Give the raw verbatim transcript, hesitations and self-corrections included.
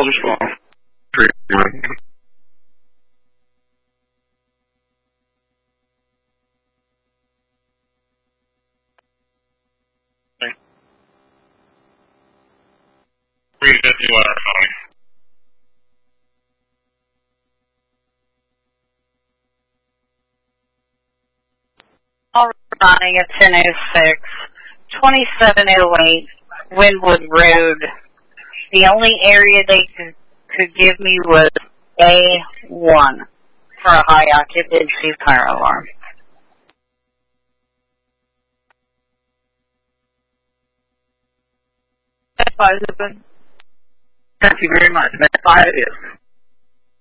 I'll just walk through. three fifty Water County. All running at ten oh six, twenty-seven oh eight Wynwood Road. The only area they could, could give me was A one for a high occupancy fire alarm. Med five is open. Thank you very much. Med five is.